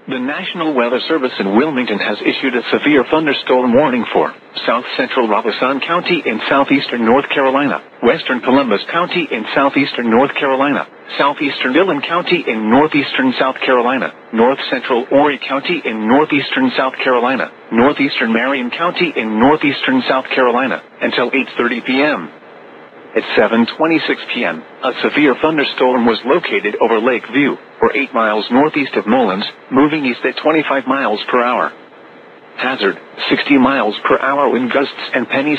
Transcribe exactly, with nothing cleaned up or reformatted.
The National Weather Service in Wilmington has issued a severe thunderstorm warning for south central Robeson County in southeastern North Carolina, western Columbus County in southeastern North Carolina, southeastern Dillon County in northeastern South Carolina, north central Horry County in northeastern South Carolina, northeastern Marion County in northeastern South Carolina, until eight thirty p.m. At seven twenty-six p.m., a severe thunderstorm was located over Lake View, or eight miles northeast of Mullins, moving east at twenty-five miles per hour. Hazard, sixty miles per hour wind gusts and pennies.